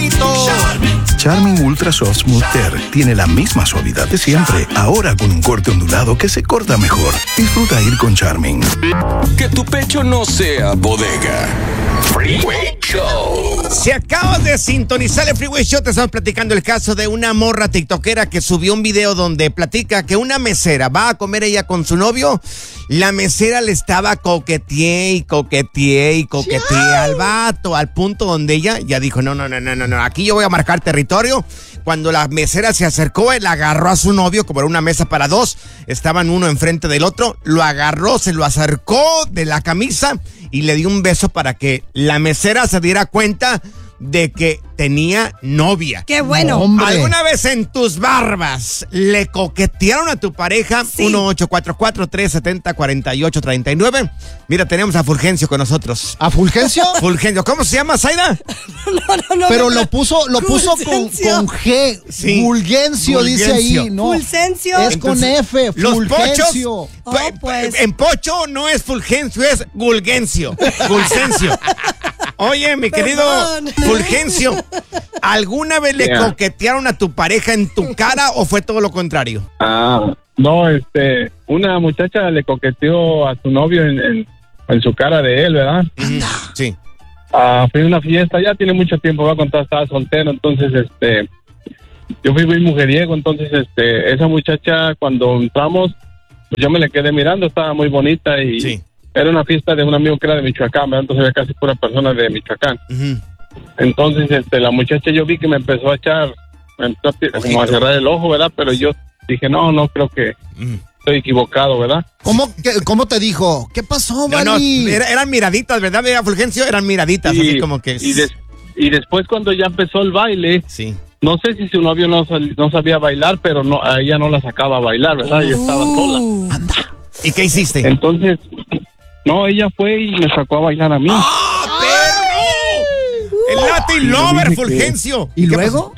Charmito. Charmin Ultra Soft Smooth Tear tiene la misma suavidad de siempre, ahora con un corte ondulado que se corta mejor. Disfruta ir con Charmin. Que tu pecho no sea bodega. Freeway Show. Si acabas de sintonizar el Freeway Show, te estamos platicando el caso de una morra tiktokera que subió un video donde platica que una mesera va a comer ella con su novio. La mesera le estaba coqueteé al vato, al punto donde ella ya dijo, no, aquí yo voy a marcar territorio. Cuando la mesera se acercó, él agarró a su novio, como era una mesa para dos, estaban uno enfrente del otro, lo agarró, se lo acercó de la camisa y le dio un beso para que la mesera se diera cuenta de que tenía novia. ¡Qué bueno! ¿Alguna vez en tus barbas le coquetearon a tu pareja? Sí. 1-844-370-4839. Mira, tenemos a Fulgencio con nosotros. ¿A Fulgencio? Fulgencio. ¿Cómo se llama, Zaida? No. Pero lo puso con G. Sí. Fulgencio dice ahí, ¿no? Fulgencio. Es con F. Los Fulgencio. pochos. Pues. En pocho no es Fulgencio, es Gulgencio. Fulgencio. Oye, mi querido Fulgencio, ¿alguna vez le coquetearon a tu pareja en tu cara o fue todo lo contrario? No, una muchacha le coqueteó a su novio en su cara de él, ¿verdad? Sí. Fui a una fiesta, ya tiene mucho tiempo, va a contar, estaba soltero, entonces, yo fui muy mujeriego, entonces, esa muchacha, cuando entramos, pues yo me le quedé mirando, estaba muy bonita y... Sí. Era una fiesta de un amigo que era de Michoacán, ¿verdad? Entonces era casi pura persona de Michoacán. Uh-huh. Entonces, la muchacha yo vi que me empezó a echar, como a cerrar el ojo, ¿verdad? Pero yo dije, no creo que estoy equivocado, ¿verdad? ¿Cómo te dijo? ¿Qué pasó, Vali? No, eran miraditas, ¿verdad, Fulgencio? Eran miraditas, sí, así como que... Y después cuando ya empezó el baile, sí. No sé si su novio no sabía bailar, pero no, a ella no la sacaba a bailar, ¿verdad? Ella estaba sola. Anda. ¿Y qué hiciste? Entonces... No, ella fue y me sacó a bailar a mí. ¡Ah, perro! El Latin Lover, Fulgencio. ¿Y luego?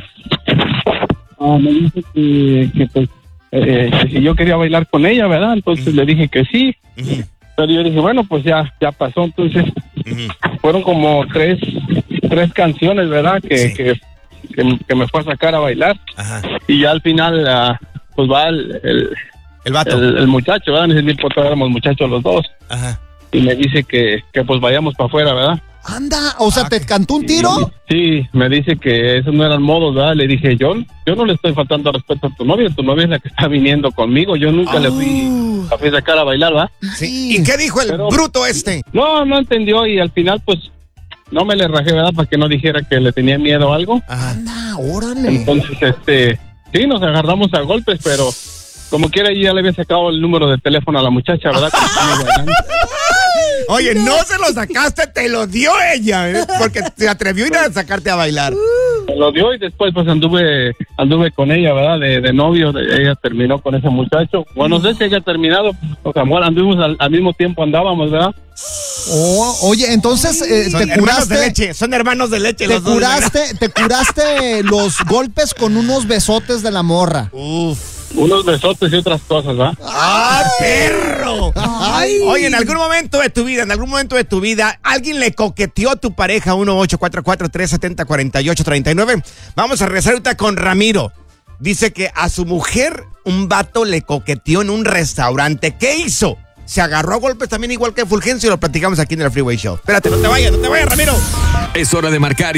Me dice que si yo quería bailar con ella, ¿verdad? Entonces le dije que sí. Pero yo dije, bueno, pues ya pasó. Entonces fueron como tres canciones, ¿verdad? Que me fue a sacar a bailar. Ajá. Y ya al final, pues va el vato. El muchacho, ¿verdad? En ese tiempo todos éramos muchachos los dos. Ajá. Y me dice que pues vayamos para afuera, ¿verdad? Anda, o sea, ¿te cantó un tiro? Sí, me dice que esos no eran modos, ¿verdad? Le dije, yo no le estoy faltando respeto a tu novia es la que está viniendo conmigo, yo nunca le fui a sacar a bailar, ¿verdad? Sí. ¿Y qué dijo el bruto este? No entendió y al final, pues, no me le rajé, ¿verdad? Para que no dijera que le tenía miedo o algo. Anda, órale. Entonces, sí, nos agarramos a golpes, pero como quiera, yo ya le había sacado el número de teléfono a la muchacha, ¿verdad? Oye, no se lo sacaste, te lo dio ella, ¿eh? Porque se atrevió a ir a sacarte a bailar. Me lo dio y después pues anduve con ella, ¿verdad? De novio, ella terminó con ese muchacho. Bueno, no sé si ella ha terminado, o sea, bueno, anduvimos al mismo tiempo, andábamos, ¿verdad? Oye, entonces te curaste de leche, son hermanos de leche los dos. Te curaste los golpes con unos besotes de la morra. Unos besotes y otras cosas, ¿verdad? ¡Ah, perro! Ay. Oye, en algún momento de tu vida, alguien le coqueteó a tu pareja. 1-844-370-4839. Vamos a regresar ahorita con Ramiro. Dice que a su mujer un vato le coqueteó en un restaurante. ¿Qué hizo? Se agarró a golpes también igual que Fulgencio. Lo platicamos aquí en el Freeway Show. Espérate, no te vayas, Ramiro. Es hora de marcar